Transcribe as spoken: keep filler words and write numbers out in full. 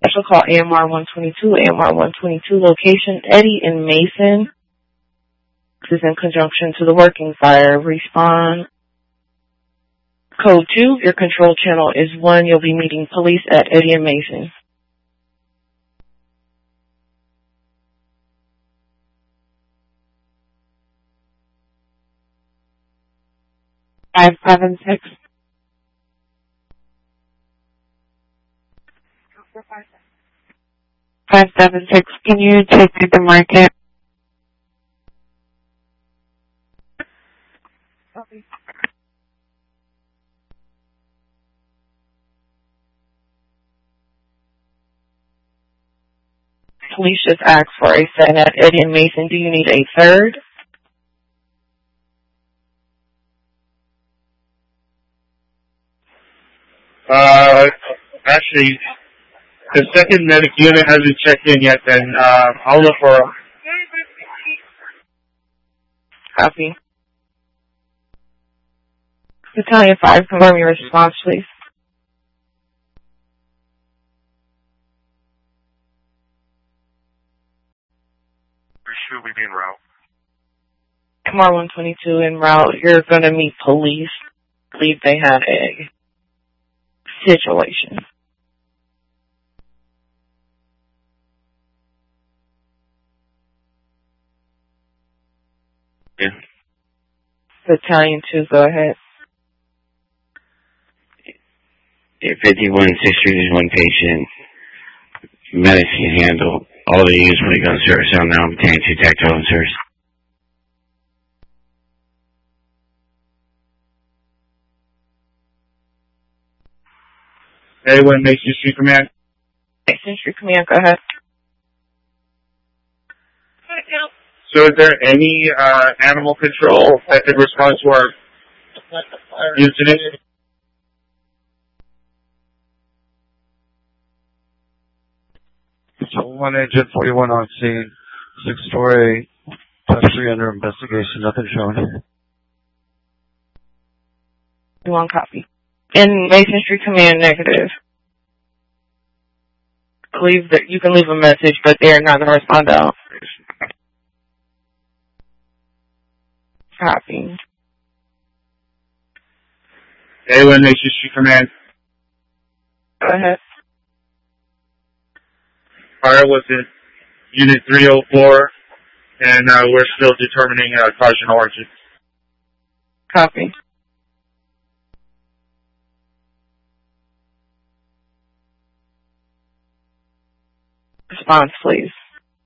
Special call A M R one twenty-two, A M R one twenty-two, location Eddie and Mason. This is in conjunction to the working fire. Respond. Code two, your control channel is one. You'll be meeting police at Eddie and Mason. five seven six. five seven six, can you take me to market? Okay. Police just asked for a second at Eddie and Mason. Do you need a third? Uh, actually, the second medic unit hasn't checked in yet, then uh, I'll look for a... Copy. Battalion five, confirm your response, please. Where should we be en route? M R one twenty-two en route. You're going to meet police. I believe they had a situation. Yeah. Battalion two, go ahead. Yeah, fifty-one Sixth Street is one patient. Medics can handle. All they use when they go to service cell now. I'm Battalion two tactile and service. A one Mason Street Command. Mason Street Command, go ahead. So is there any uh, animal control that could respond to our incident? So one agent, forty-one on scene, six-story, test three under investigation, nothing shown. One copy. In Mason Street Command, negative. Leave that you can leave a message, but they're not going to respond out. Copy. A one Mason Street Command. Go ahead. Fire was in Unit three oh four, and uh, we're still determining uh, cause and origin. Copy. Response, please.